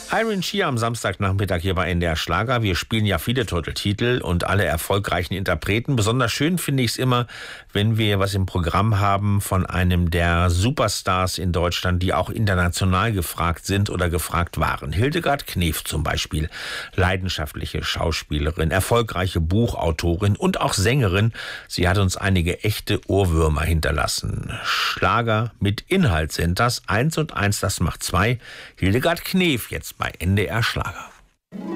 Irene Shear am Samstagnachmittag hier bei NDR Schlager. Wir spielen ja viele tolle Titel und alle erfolgreichen Interpreten. Besonders schön finde ich es immer, wenn wir was im Programm haben von einem der Superstars in Deutschland, die auch international gefragt sind oder gefragt waren. Hildegard Knef zum Beispiel, leidenschaftliche Schauspielerin, erfolgreiche Buchautorin und auch Sängerin. Sie hat uns einige echte Ohrwürmer hinterlassen. Schlager mit Inhalt sind das. 1 und 1, das macht 2. Hildegard Knef jetzt bei NDR Schlager.